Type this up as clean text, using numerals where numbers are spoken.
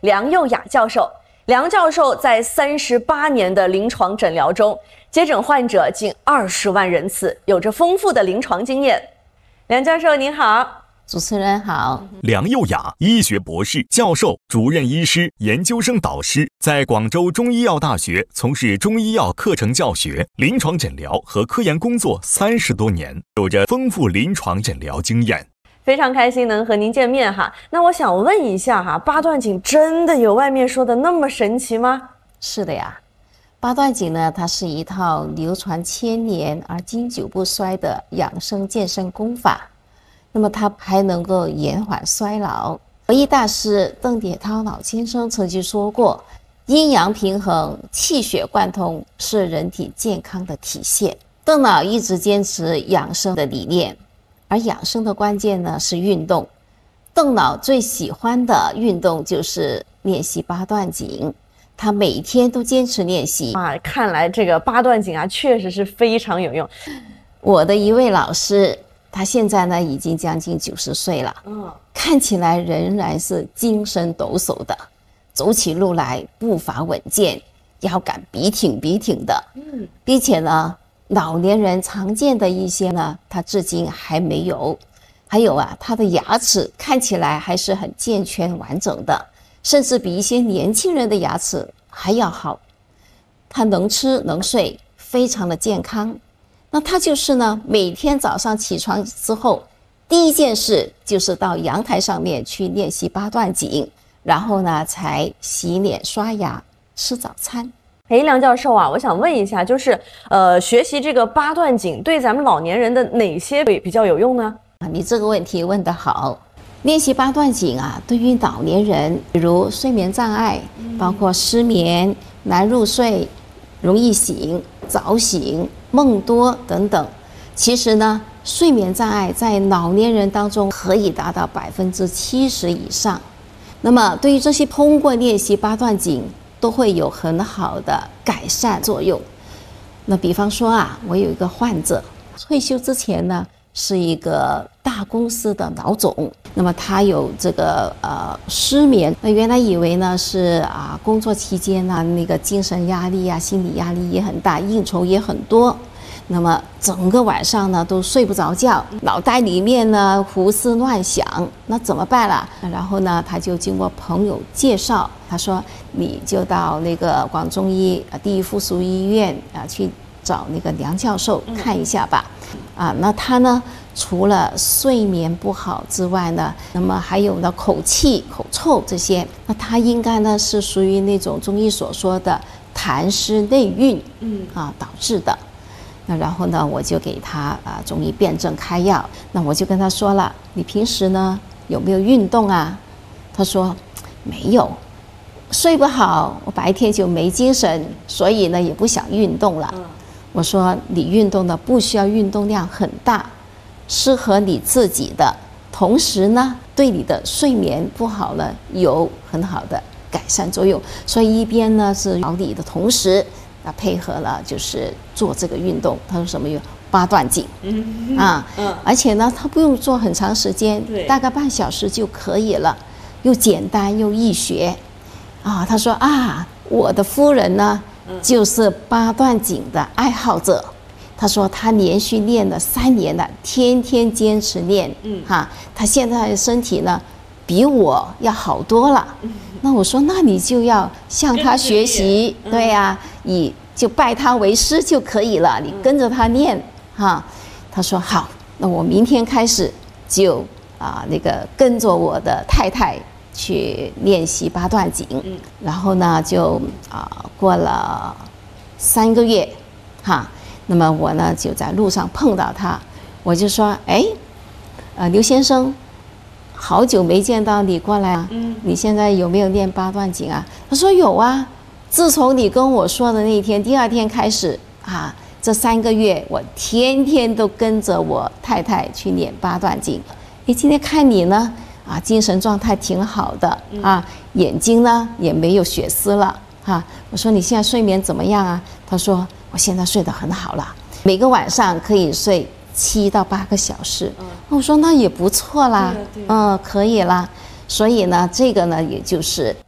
梁又雅教授。梁教授在38年的临床诊疗中，接诊患者近20万人次，有着丰富的临床经验。梁教授您好。 主持人好。 梁又雅，医学博士、教授、主任医师、研究生导师，在广州中医药大学从事中医药课程教学、临床诊疗和科研工作30多年，有着丰富临床诊疗经验。 非常开心能和您见面哈。那我想问一下哈，八段锦真的有外面说的那么神奇吗？ 是的呀，八段锦呢，它是一套流传千年而经久不衰的养生健身功法。那么它还能够延缓衰老。国医大师邓铁涛老先生曾经说过，阴阳平衡、气血贯通是人体健康的体现。邓老一直坚持养生的理念，而养生的关键呢是运动。邓老最喜欢的运动就是练习八段锦，他每天都坚持练习。 看来这个八段锦确实是非常有用。 我的一位老师，他现在呢已经将近90岁了，看起来仍然是精神抖擞的，走起路来步伐稳健，腰杆笔挺的，并且呢，老年人常见的一些呢，他至今还没有。还有他的牙齿看起来还是很健全完整的，甚至比一些年轻人的牙齿还要好。他能吃能睡，非常的健康。那他就是呢，每天早上起床之后，第一件事就是到阳台上面去练习八段锦，然后呢才洗脸刷牙吃早餐。 梁教授我想问一下，就是学习这个八段锦对咱们老年人的哪些比较有用呢？ 你这个问题问得好。练习八段锦对于老年人，比如睡眠障碍，包括失眠、难入睡、容易醒、早醒、梦多等等。其实呢，睡眠障碍在老年人当中可以达到70%以上。那么对于这些通过练习八段锦都会有很好的改善作用。那比方说我有一个患者，退休之前呢是一个大公司的老总，那么他有这个失眠，那原来以为呢是工作期间那个精神压力心理压力也很大，应酬也很多，那么整个晚上呢都睡不着觉，脑袋里面呢胡思乱想，那怎么办啦？然后呢他就经过朋友介绍，他说你就到那个广中医第一附属医院去找那个梁教授看一下吧。那他呢除了睡眠不好之外呢，那么还有呢口气口臭这些，那他应该呢是属于那种中医所说的痰湿内蕴导致的。那然后呢我就给他中医辨证开药。那我就跟他说了，你平时呢有没有运动啊？他说没有，睡不好，我白天就没精神，所以呢也不想运动了。我说你运动的不需要运动量很大，适合你自己的，同时呢对你的睡眠不好呢有很好的改善作用。所以一边呢是调理的同时配合了就是做这个运动。他说什么八段锦而且呢他不用做很长时间，大概半小时就可以了，又简单又易学他说我的夫人呢就是八段锦的爱好者。他说他连续练了3年了，天天坚持练他现在的身体呢比我要好多了。那我说那你就要向他学习，对你就拜他为师就可以了，你跟着他练他说好，那我明天开始就那个跟着我的太太去练习八段锦。然后呢就过了3个月那么我呢就在路上碰到他，我就说刘先生，好久没见到你过来你现在有没有练八段锦啊？他说有自从你跟我说的那一天，第2天开始这3个月我天天都跟着我太太去练八段锦。今天看你呢精神状态挺好的眼睛呢也没有血丝了我说你现在睡眠怎么样啊？他说我现在睡得很好了，每个晚上可以睡7到8个小时。我说那也不错啦可以啦。所以呢这个呢也就是